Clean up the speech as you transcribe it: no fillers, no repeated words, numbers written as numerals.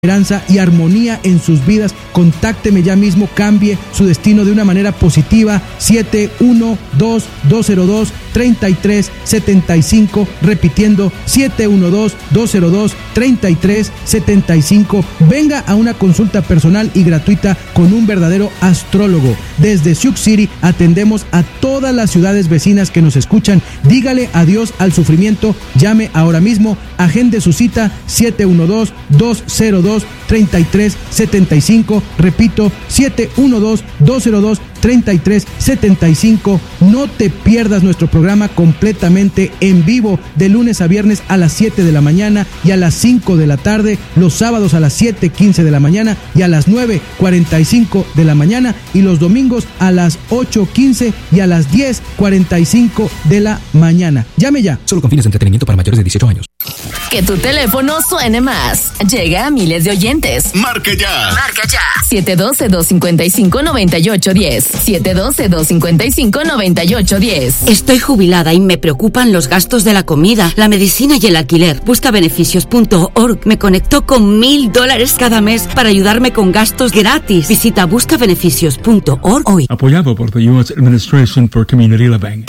esperanza y armonía en sus vidas. Contácteme ya mismo, cambie su destino de una manera positiva. 712-202-3375, repitiendo 712-202-3375. Venga a una consulta personal y gratuita con un verdadero astrólogo. Desde Sioux City atendemos a todas las ciudades vecinas que nos escuchan. Dígale adiós al sufrimiento. Llame ahora mismo, agende su cita 712-202-3375. Repito, 712-202-3375. No te pierdas nuestro programa completamente en vivo de lunes a viernes a las 7 de la mañana y a las 5 de la tarde, los sábados a las 7:15 de la mañana y a las 9:45 de la mañana, y los domingos a las 8:15 y a las 10:45 de la mañana. Llame ya. Solo con fines de entretenimiento para mayores de 18 años. Que tu teléfono suene más. Llega a miles de oyentes. Marque ya. Marca ya. 712-255-9810. 712-255-9810. Estoy jubilada y me preocupan los gastos de la comida, la medicina y el alquiler. Buscabeneficios.org me conectó con $1,000 cada mes para ayudarme con gastos gratis. Visita buscabeneficios.org hoy. Apoyado por the U.S. Administration for Community Living.